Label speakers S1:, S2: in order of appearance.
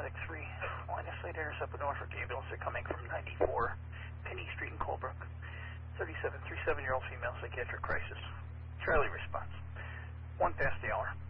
S1: paramedic 3. Line of sight intercept with Norfolk ambulance. They're coming from 94 Penny Street in Colebrook. 37-year-old female psychiatric crisis. Charlie response. 1 past the hour.